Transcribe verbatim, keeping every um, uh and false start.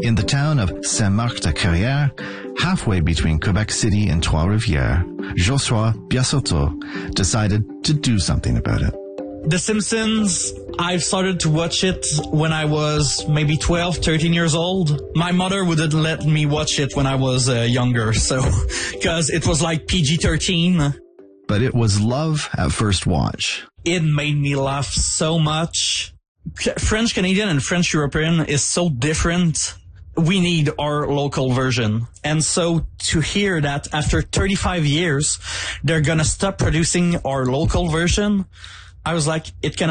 In the town of Saint-Marc-de-Carrière, halfway between Quebec City and Trois-Rivières, Josua Biasotto decided to do something about it. The Simpsons, I've started to watch it when I was maybe twelve, thirteen years old. My mother wouldn't let me watch it when I was uh, younger, so, because it was like P G thirteen. But it was love at first watch. It made me laugh so much. French Canadian and French European is so different. We need our local version. And so to hear that after thirty-five years, they're gonna stop producing our local version, I was like, it can